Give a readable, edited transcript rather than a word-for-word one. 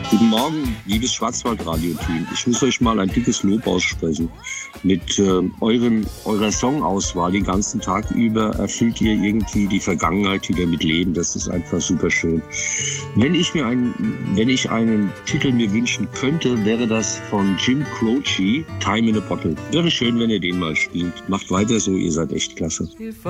Guten Morgen, liebes Schwarzwaldradio-Team. Ich muss euch mal ein dickes Lob aussprechen. Mit eurer Songauswahl den ganzen Tag über erfüllt ihr irgendwie die Vergangenheit wieder mit Leben. Das ist einfach super schön. Wenn ich einen Titel mir wünschen könnte, wäre das von Jim Croce, Time in a Bottle. Wäre schön, wenn ihr den mal spielt. Macht weiter so, ihr seid echt klasse.